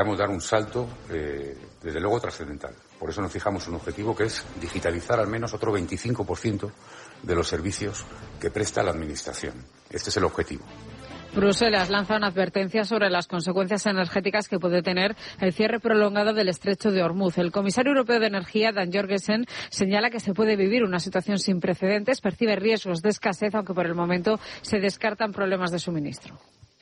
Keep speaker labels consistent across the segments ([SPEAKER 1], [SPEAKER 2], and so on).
[SPEAKER 1] Vamos a dar un salto, desde luego, trascendental. Por eso nos fijamos un objetivo que es digitalizar al menos otro 25% de los servicios que presta la Administración. Este es el objetivo.
[SPEAKER 2] Bruselas lanza una advertencia sobre las consecuencias energéticas que puede tener el cierre prolongado del estrecho de Hormuz. El comisario europeo de Energía, Dan Jorgensen, señala que se puede vivir una situación sin precedentes, percibe riesgos de escasez, aunque por el momento se descartan problemas de suministro.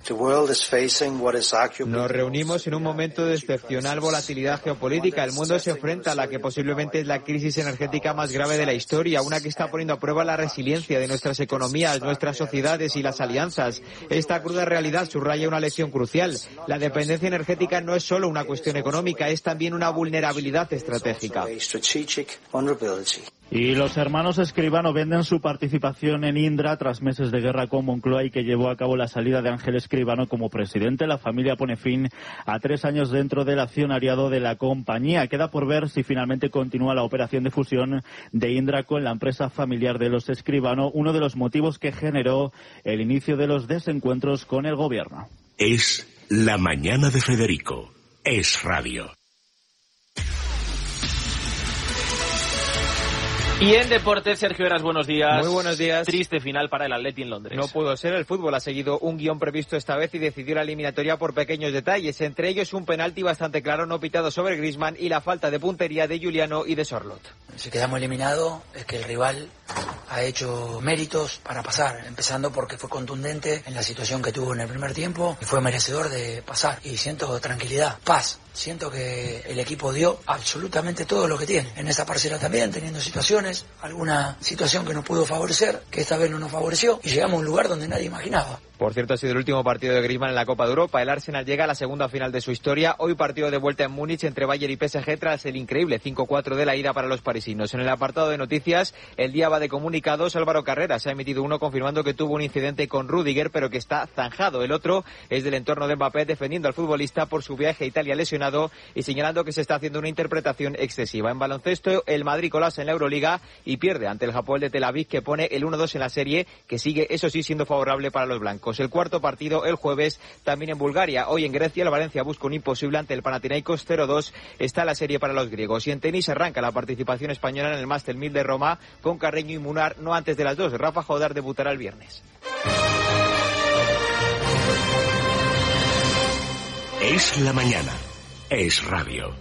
[SPEAKER 3] Nos reunimos en un momento de excepcional volatilidad geopolítica. El mundo se enfrenta a la que posiblemente es la crisis energética más grave de la historia, una que está poniendo a prueba la resiliencia de nuestras economías, nuestras sociedades y las alianzas. Esta cruda realidad subraya una lección crucial. La dependencia energética no es solo una cuestión económica, es también una vulnerabilidad estratégica.
[SPEAKER 4] Y los hermanos Escribano venden su participación en Indra tras meses de guerra con Moncloa y que llevó a cabo la salida de Ángel Escribano como presidente. La familia pone fin a 3 años dentro del accionariado de la compañía. Queda por ver si finalmente continúa la operación de fusión de Indra con la empresa familiar de los Escribano, uno de los motivos que generó el inicio de los desencuentros con el gobierno.
[SPEAKER 5] Es la mañana de Federico. Es radio.
[SPEAKER 6] Y en deportes, Sergio Heras, buenos días.
[SPEAKER 3] Muy buenos días.
[SPEAKER 6] Triste final para el Atleti en Londres.
[SPEAKER 3] No pudo ser, el fútbol ha seguido un guión previsto esta vez y decidió la eliminatoria por pequeños detalles, entre ellos un penalti bastante claro no pitado sobre Griezmann y la falta de puntería de Giuliano y de Sorloth.
[SPEAKER 7] Si quedamos eliminados es que el rival ha hecho méritos para pasar, empezando porque fue contundente en la situación que tuvo en el primer tiempo y fue merecedor de pasar. Y siento tranquilidad, paz. Siento que el equipo dio absolutamente todo lo que tiene. En esa parcela también, teniendo situaciones, alguna situación que nos pudo favorecer, que esta vez no nos favoreció, y llegamos a un lugar donde nadie imaginaba.
[SPEAKER 3] Por cierto, ha sido el último partido de Griezmann en la Copa de Europa. El Arsenal llega a la segunda final de su historia. Hoy partido de vuelta en Múnich entre Bayern y PSG tras el increíble 5-4 de la ida para los parisinos. En el apartado de noticias, el día va de comunicados. Álvaro Carreras ha emitido uno confirmando que tuvo un incidente con Rüdiger, pero que está zanjado. El otro es del entorno de Mbappé, defendiendo al futbolista por su viaje a Italia lesionado y señalando que se está haciendo una interpretación excesiva. En baloncesto, el Madrid colapsa en la Euroliga y pierde ante el Hapoel de Tel Aviv, que pone el 1-2 en la serie, que sigue, eso sí, siendo favorable para los blancos. El cuarto partido el jueves también en Bulgaria. Hoy en Grecia el Valencia busca un imposible ante el Panathinaikos 0-2. Está la serie para los griegos. Y en tenis arranca la participación española en el Master 1000 de Roma con Carreño y Munar no antes de las 2. Rafa Jodar debutará el viernes.
[SPEAKER 5] Es la mañana. Es radio.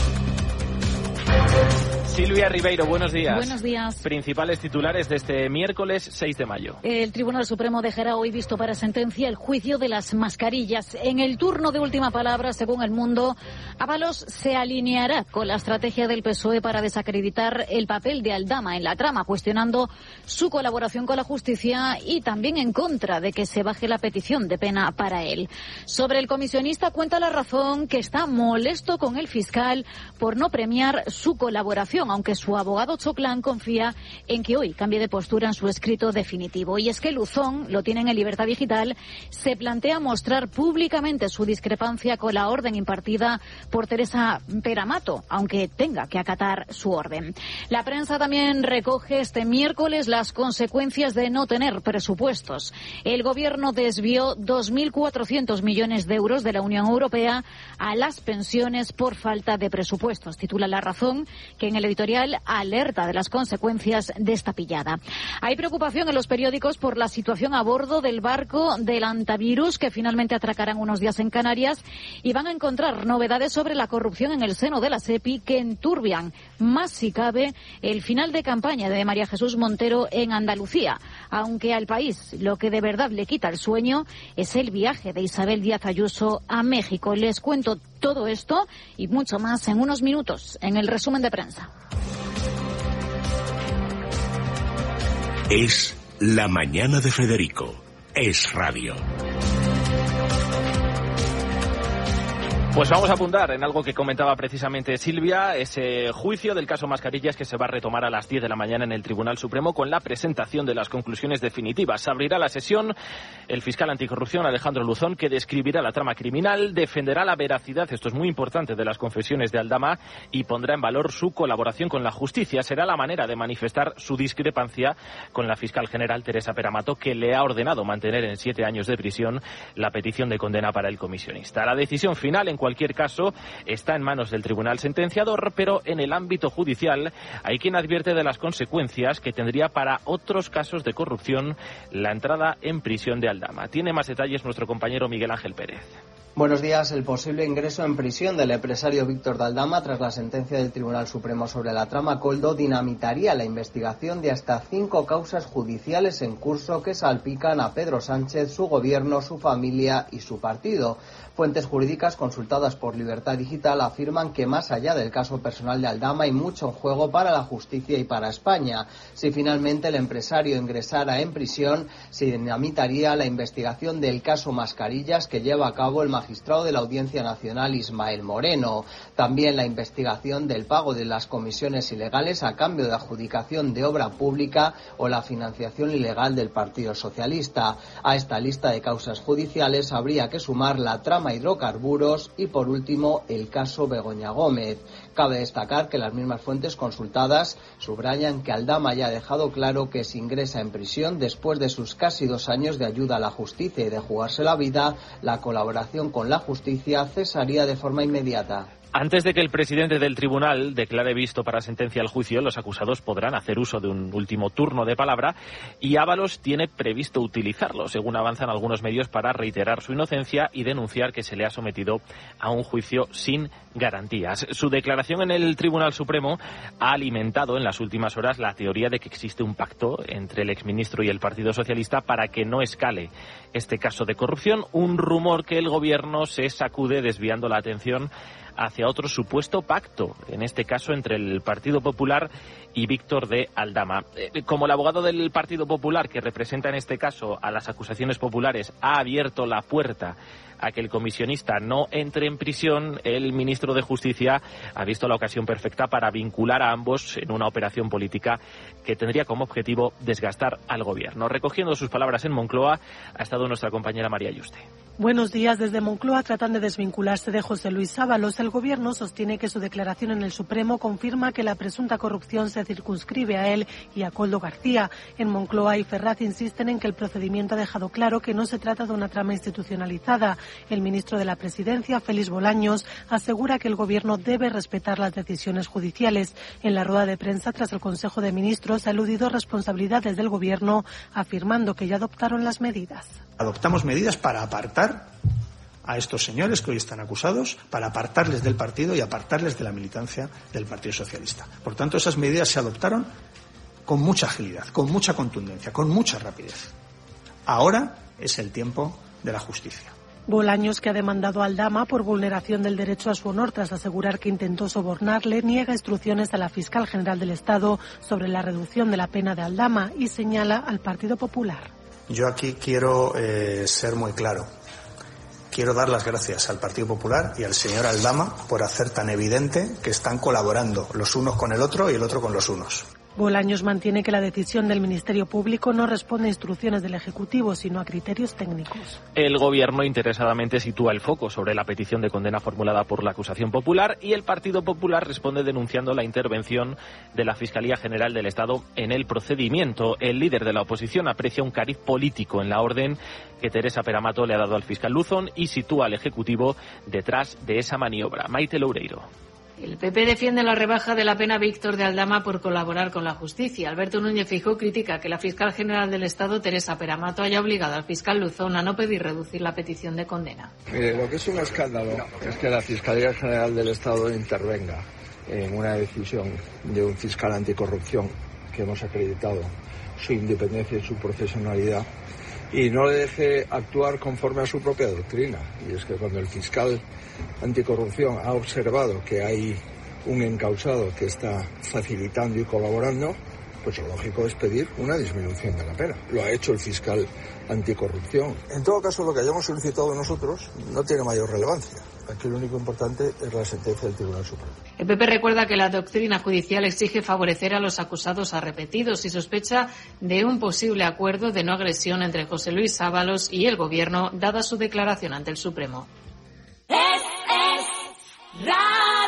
[SPEAKER 6] Silvia Ribeiro, buenos días.
[SPEAKER 8] Buenos días.
[SPEAKER 6] Principales titulares de este miércoles 6 de mayo.
[SPEAKER 8] El Tribunal Supremo dejará hoy visto para sentencia el juicio de las mascarillas. En el turno de última palabra, según El Mundo, Ábalos se alineará con la estrategia del PSOE para desacreditar el papel de Aldama en la trama, cuestionando su colaboración con la justicia y también en contra de que se baje la petición de pena para él. Sobre el comisionista cuenta La Razón que está molesto con el fiscal por no premiar su colaboración, aunque su abogado Choclán confía en que hoy cambie de postura en su escrito definitivo. Y es que Luzón, lo tienen en Libertad Digital, se plantea mostrar públicamente su discrepancia con la orden impartida por Teresa Peramato, aunque tenga que acatar su orden. La prensa también recoge este miércoles las consecuencias de no tener presupuestos. El gobierno desvió 2.400 millones de euros de la Unión Europea a las pensiones por falta de presupuestos. Titula La Razón, que en el editorial alerta de las consecuencias de esta pillada. Hay preocupación en los periódicos por la situación a bordo del barco del Antavirus, que finalmente atracarán unos días en Canarias, y van a encontrar novedades sobre la corrupción en el seno de la SEPI que enturbian, más si cabe, el final de campaña de María Jesús Montero en Andalucía. Aunque al país lo que de verdad le quita el sueño es el viaje de Isabel Díaz Ayuso a México. Les cuento todo esto y mucho más en unos minutos en el resumen de prensa.
[SPEAKER 5] Es la mañana de Federico. Es radio.
[SPEAKER 6] Pues vamos a apuntar en algo que comentaba precisamente Silvia, ese juicio del caso Mascarillas que se va a retomar a las 10 de la mañana en el Tribunal Supremo con la presentación de las conclusiones definitivas. Se abrirá la sesión el fiscal anticorrupción Alejandro Luzón, que describirá la trama criminal, defenderá la veracidad, esto es muy importante, de las confesiones de Aldama y pondrá en valor su colaboración con la justicia. Será la manera de manifestar su discrepancia con la fiscal general Teresa Peramato, que le ha ordenado mantener en 7 años de prisión la petición de condena para el comisionista. La decisión final en cualquier caso, está en manos del tribunal sentenciador, pero en el ámbito judicial hay quien advierte de las consecuencias que tendría para otros casos de corrupción la entrada en prisión de Aldama. Tiene más detalles nuestro compañero Miguel Ángel Pérez.
[SPEAKER 9] Buenos días. El posible ingreso en prisión del empresario Víctor de Aldama tras la sentencia del Tribunal Supremo sobre la trama Koldo dinamitaría la investigación de hasta 5 causas judiciales en curso que salpican a Pedro Sánchez, su gobierno, su familia y su partido. Fuentes jurídicas consultadas por Libertad Digital afirman que más allá del caso personal de Aldama hay mucho en juego para la justicia y para España. Si finalmente el empresario ingresara en prisión, se dinamitaría la investigación del caso Mascarillas que lleva a cabo el magistrado de la Audiencia Nacional Ismael Moreno. También la investigación del pago de las comisiones ilegales a cambio de adjudicación de obra pública o la financiación ilegal del Partido Socialista. A esta lista de causas judiciales habría que sumar la trama hidrocarburos y, por último, el caso Begoña Gómez. Cabe destacar que las mismas fuentes consultadas subrayan que Aldama ya ha dejado claro que si ingresa en prisión después de sus casi 2 años de ayuda a la justicia y de jugarse la vida, la colaboración con la justicia cesaría de forma inmediata.
[SPEAKER 6] Antes de que el presidente del tribunal declare visto para sentencia el juicio, los acusados podrán hacer uso de un último turno de palabra y Ábalos tiene previsto utilizarlo, según avanzan algunos medios, para reiterar su inocencia y denunciar que se le ha sometido a un juicio sin garantías. Su declaración en el Tribunal Supremo ha alimentado en las últimas horas la teoría de que existe un pacto entre el exministro y el Partido Socialista para que no escale este caso de corrupción, un rumor que el gobierno se sacude desviando la atención hacia otro supuesto pacto, en este caso entre el Partido Popular y Víctor de Aldama. Como el abogado del Partido Popular, que representa en este caso a las acusaciones populares, ha abierto la puerta a que el comisionista no entre en prisión, el ministro de Justicia ha visto la ocasión perfecta para vincular a ambos en una operación política que tendría como objetivo desgastar al gobierno. Recogiendo sus palabras en Moncloa ha estado nuestra compañera María Yuste.
[SPEAKER 10] Buenos días. Desde Moncloa tratan de desvincularse de José Luis Ábalos. El gobierno sostiene que su declaración en el Supremo confirma que la presunta corrupción se circunscribe a él y a Koldo García. En Moncloa y Ferraz insisten en que el procedimiento ha dejado claro que no se trata de una trama institucionalizada. El ministro de la Presidencia, Félix Bolaños, asegura que el gobierno debe respetar las decisiones judiciales. En la rueda de prensa tras el Consejo de Ministros ha eludido responsabilidades del gobierno, afirmando que ya adoptaron las medidas.
[SPEAKER 11] Adoptamos medidas para apartar a estos señores que hoy están acusados, para apartarles del partido y apartarles de la militancia del Partido Socialista. Por tanto, esas medidas se adoptaron con mucha agilidad, con mucha contundencia, con mucha rapidez. Ahora es el tiempo de la justicia.
[SPEAKER 10] Bolaños, que ha demandado a Aldama por vulneración del derecho a su honor tras asegurar que intentó sobornarle, niega instrucciones a la fiscal general del Estado sobre la reducción de la pena de Aldama y señala al Partido Popular.
[SPEAKER 11] Yo aquí quiero ser muy claro. Quiero dar las gracias al Partido Popular y al señor Aldama por hacer tan evidente que están colaborando los unos con el otro y el otro con los unos.
[SPEAKER 10] Bolaños mantiene que la decisión del Ministerio Público no responde a instrucciones del Ejecutivo, sino a criterios técnicos.
[SPEAKER 6] El Gobierno interesadamente sitúa el foco sobre la petición de condena formulada por la acusación popular y el Partido Popular responde denunciando la intervención de la Fiscalía General del Estado en el procedimiento. El líder de la oposición aprecia un cariz político en la orden que Teresa Peramato le ha dado al fiscal Luzón y sitúa al Ejecutivo detrás de esa maniobra. Maite Loureiro.
[SPEAKER 12] El PP defiende la rebaja de la pena a Víctor de Aldama por colaborar con la justicia. Alberto Núñez Feijóo critica que la fiscal general del Estado, Teresa Peramato, haya obligado al fiscal Luzón a no pedir reducir la petición de condena.
[SPEAKER 13] Mire, lo que es un escándalo es que la Fiscalía General del Estado intervenga en una decisión de un fiscal anticorrupción que hemos acreditado su independencia y su profesionalidad y no le deje actuar conforme a su propia doctrina. Y es que cuando el fiscal anticorrupción ha observado que hay un encausado que está facilitando y colaborando, pues lo lógico es pedir una disminución de la pena. Lo ha hecho el fiscal anticorrupción. En todo caso, lo que hayamos solicitado nosotros no tiene mayor relevancia. Aquí lo único importante es la sentencia del Tribunal Supremo.
[SPEAKER 12] El PP recuerda que la doctrina judicial exige favorecer a los acusados arrepentidos y sospecha de un posible acuerdo de no agresión entre José Luis Ábalos y el Gobierno, dada su declaración ante el Supremo.
[SPEAKER 14] Es radio.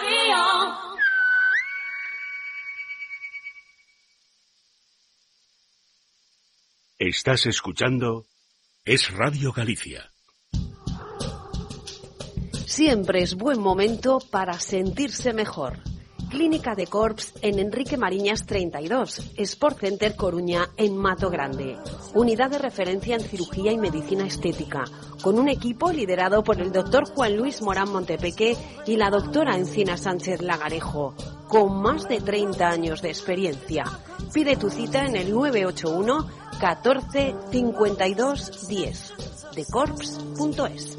[SPEAKER 5] Estás escuchando Es Radio Galicia.
[SPEAKER 14] Siempre es buen momento para sentirse mejor. Clínica de Corps en Enrique Mariñas 32, Sport Center Coruña en Mato Grande. Unidad de referencia en cirugía y medicina estética, con un equipo liderado por el doctor Juan Luis Morán Montepeque y la doctora Encina Sánchez Lagarejo, con más de 30 años de experiencia. Pide tu cita en el 981 14 52 10, decorps.es.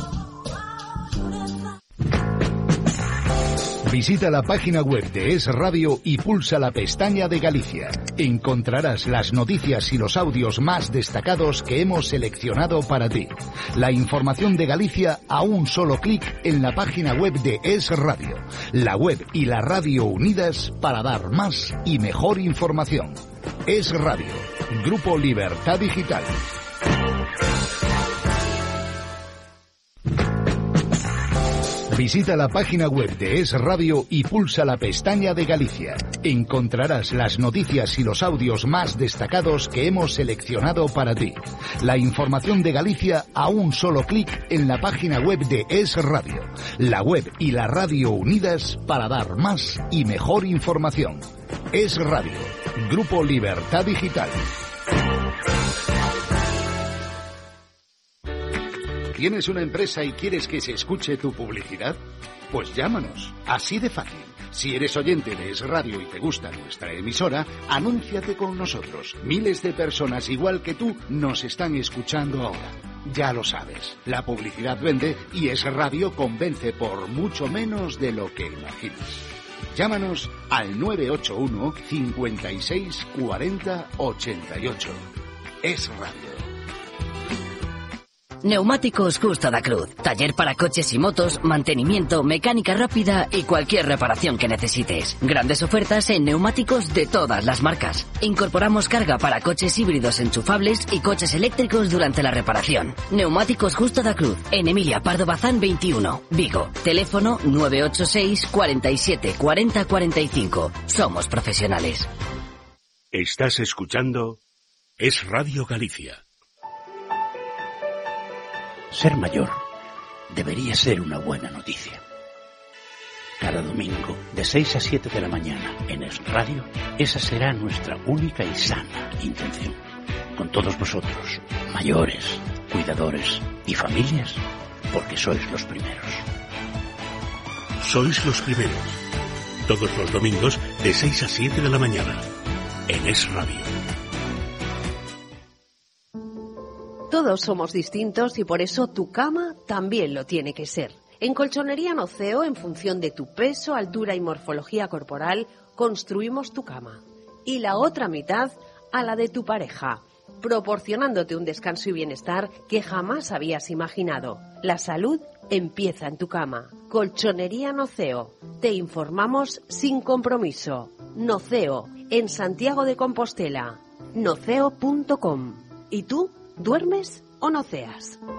[SPEAKER 15] Visita la página web de Es Radio y pulsa la pestaña de Galicia. Encontrarás las noticias y los audios más destacados que hemos seleccionado para ti. La información de Galicia a un solo clic en la página web de Es Radio. La web y la radio unidas para dar más y mejor información. Es Radio, Grupo Libertad Digital. Visita la página web de Es Radio y pulsa la pestaña de Galicia. Encontrarás las noticias y los audios más destacados que hemos seleccionado para ti. La información de Galicia a un solo clic en la página web de Es Radio. La web y la radio unidas para dar más y mejor información. Es Radio, Grupo Libertad Digital. ¿Tienes una empresa y quieres que se escuche tu publicidad? Pues llámanos, así de fácil. Si eres oyente de Es Radio y te gusta nuestra emisora, anúnciate con nosotros. Miles de personas igual que tú nos están escuchando ahora. Ya lo sabes, la publicidad vende y Es Radio convence por mucho menos de lo que imaginas. Llámanos al 981 56 40 88. Es Radio.
[SPEAKER 16] Neumáticos Justo da Cruz. Taller para coches y motos, mantenimiento, mecánica rápida y cualquier reparación que necesites. Grandes ofertas en neumáticos de todas las marcas. Incorporamos carga para coches híbridos enchufables y coches eléctricos durante la reparación. Neumáticos Justo da Cruz. En Emilia Pardo Bazán 21, Vigo. Teléfono 986 47 40 45. Somos profesionales.
[SPEAKER 5] Estás escuchando Es Radio Galicia.
[SPEAKER 17] Ser mayor debería ser una buena noticia. Cada domingo, de 6 a 7 de la mañana, en Es Radio, esa será nuestra única y sana intención. Con todos vosotros, mayores, cuidadores y familias, porque sois los primeros.
[SPEAKER 5] Sois los primeros. Todos los domingos, de 6 a 7 de la mañana, en Es Radio.
[SPEAKER 14] Todos somos distintos y por eso tu cama también lo tiene que ser. En Colchonería Noceo, en función de tu peso, altura y morfología corporal, construimos tu cama. Y la otra mitad a la de tu pareja, proporcionándote un descanso y bienestar que jamás habías imaginado. La salud empieza en tu cama. Colchonería Noceo. Te informamos sin compromiso. Noceo, en Santiago de Compostela. Noceo.com. ¿Y tú? ¿Duermes o noceas?